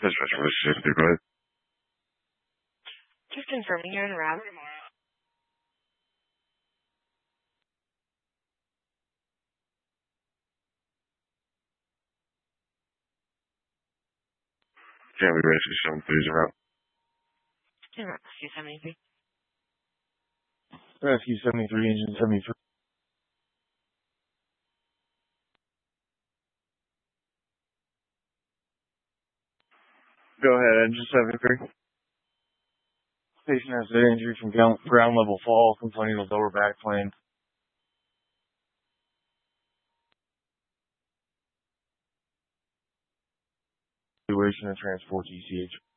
That's just go ahead. Just confirming you're en route. Jamie Rescue 73 is en route. En route, Rescue 73. Rescue 73, engine 73. Go ahead, engine 73. Station has an injury from ground level fall, complaining of lower back plane. Situation and transport ECH.